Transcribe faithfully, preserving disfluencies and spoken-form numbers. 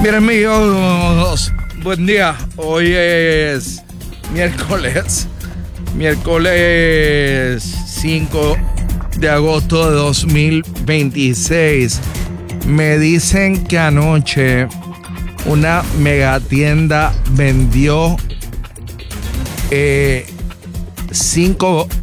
Bien, amigos, buen día. Hoy es miércoles, miércoles cinco de agosto de dos mil veintiséis. Me dicen que anoche una megatienda vendió eh, cinco